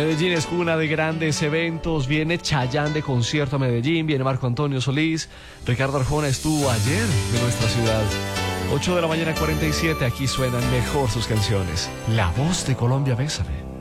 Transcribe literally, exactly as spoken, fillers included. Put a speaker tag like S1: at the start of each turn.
S1: Medellín es cuna de grandes eventos. Viene Chayanne de concierto a Medellín, viene Marco Antonio Solís. Ricardo Arjona estuvo ayer en nuestra ciudad. ocho de la mañana, cuarenta y siete. Aquí suenan mejor sus canciones. La voz de Colombia, bésame.